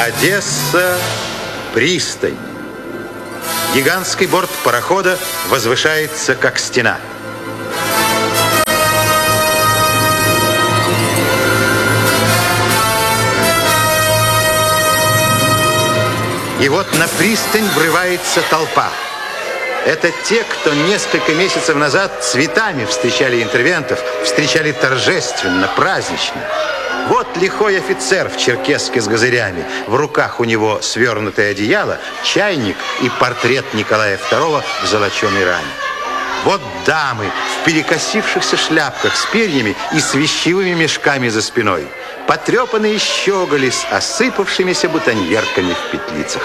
Одесса, пристань. Гигантский борт парохода возвышается, как стена. И вот на пристань врывается толпа. Это те, кто несколько месяцев назад цветами встречали интервентов, встречали торжественно, празднично. Вот лихой офицер в черкеске с газырями. В руках у него свернутое одеяло, чайник и портрет Николая II в золоченой раме. Вот дамы в перекосившихся шляпках с перьями и с вещевыми мешками за спиной. Потрепанные щеголи с осыпавшимися бутоньерками в петлицах.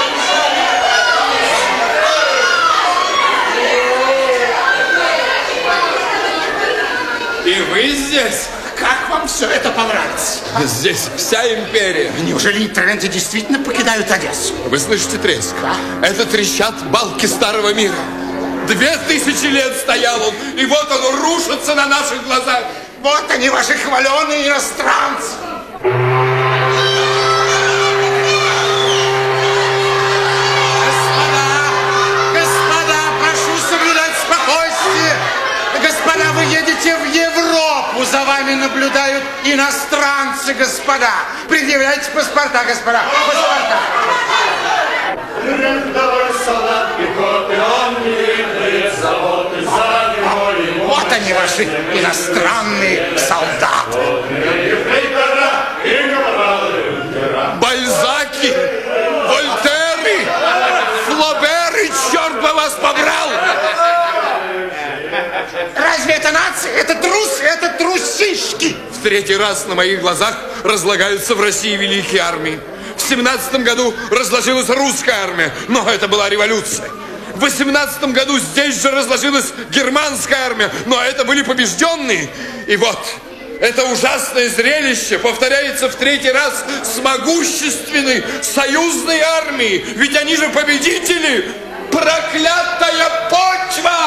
И вы здесь? Как вам все это понравится? Здесь вся империя. Неужели интервенты действительно покидают Одессу? Вы слышите треск? Да. Это трещат балки старого мира. 2000 лет стоял он, и вот он рушится на наших глазах. Вот они, ваши хваленые иностранцы. Господа, прошу соблюдать спокойствие. Господа, вы едете в Европу, за вами наблюдают иностранцы, господа. Предъявляйте паспорта, господа. Паспорта. Вот они, ваши иностранные солдаты. Бальзаки, Вольтеры, Флоберы, черт бы вас побрал! Разве это нация? Это трусы, это трусишки. В третий раз на моих глазах разлагаются в России великие армии. В 17 году разложилась русская армия, но это была революция. В 18 году здесь же разложилась германская армия, но это были побежденные. И вот, это ужасное зрелище повторяется в третий раз с могущественной союзной армией. Ведь они же победители! Проклятая почва!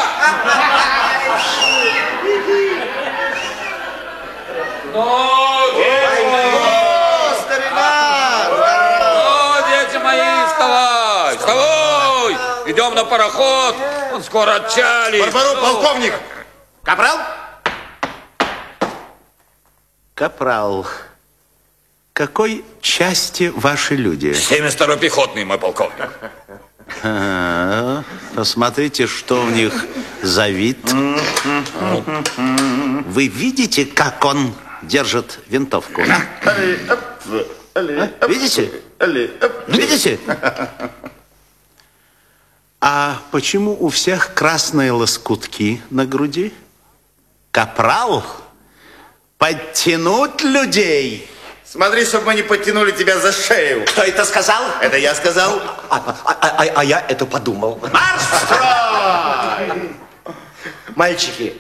Дети мои, вставай, вставай! Идем на пароход, он скоро отчалит. Барбару, полковник! Капрал? Капрал, какой части ваши люди? 72-й пехотный, мой полковник. Посмотрите, что у них за вид. Вы видите, как он держит винтовку? Видите? Видите? А почему у всех красные лоскутки на груди? Капрал, подтянуть людей. Смотри, чтобы мы не подтянули тебя за шею. Кто это сказал? Это я сказал. А я это подумал. Марш, строй! Мальчики,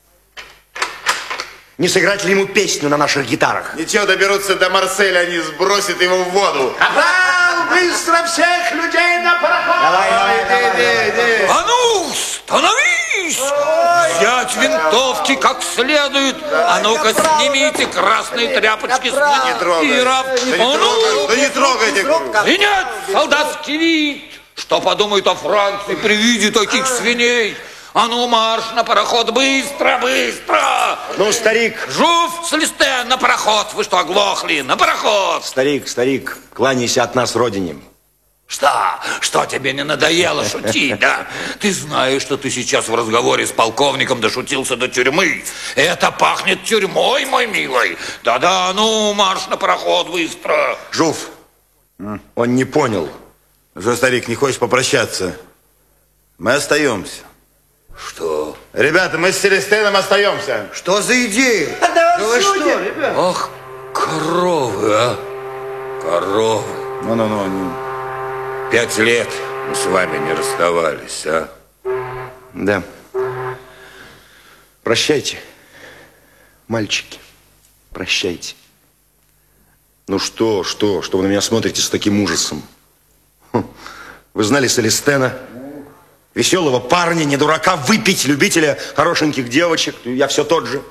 не сыграть ли ему песню на наших гитарах? Ничего, доберутся до Марселя, они сбросят его в воду. Капрал, быстро всех людей на пароход! Давай. Иди. А ну, становись! Взять винтовки как следует. А ну-ка, снимите красные тряпочки с Не трогай. Да не трогайте. И нет, солдатский вид. Что подумают о Франции при виде таких свиней? А ну, марш на пароход, быстро, быстро! Ну, старик. Жуф, Солистен, на пароход! Вы что, оглохли? На пароход! Старик, кланяйся от нас родине. Что тебе не надоело шутить, да? Ты знаешь, что ты сейчас в разговоре с полковником дошутился до тюрьмы. Это пахнет тюрьмой, мой милый. Да-да, ну, марш на пароход, быстро. Жуф, он не понял. Что, старик, не хочешь попрощаться? Мы остаемся. Что? Ребята, мы с Селестеном остаемся. Что за идея? Ах, коровы, а? Коровы. Ну. 5 лет мы с вами не расставались, а? Да. Прощайте, мальчики, прощайте. Ну что вы на меня смотрите с таким ужасом? Вы знали Селестена? Веселого парня, не дурака, выпить, любителя хорошеньких девочек. Я все тот же.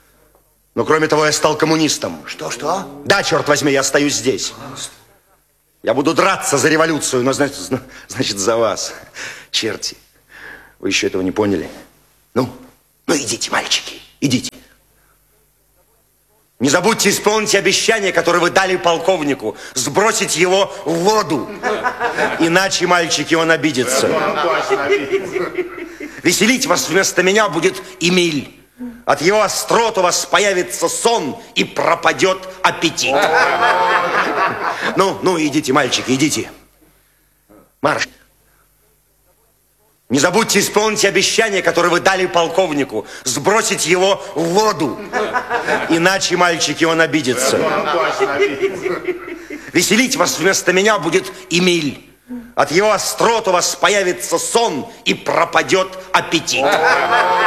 Но кроме того, я стал коммунистом. Что? Да, черт возьми, я остаюсь здесь. Я буду драться за революцию, но значит за вас. Черти, вы еще этого не поняли? Ну идите, мальчики, идите. Не забудьте исполнить обещание, которое вы дали полковнику, сбросить его в воду. Иначе, мальчики, он обидится. Веселить вас вместо меня будет Эмиль. От его острот у вас появится сон и пропадет аппетит. Ну, идите, мальчики, идите. Марш. Не забудьте исполнить обещание, которое вы дали полковнику, сбросить его в воду. Иначе, мальчики, он обидится. Веселить вас вместо меня будет Эмиль. От его острот у вас появится сон и пропадет аппетит.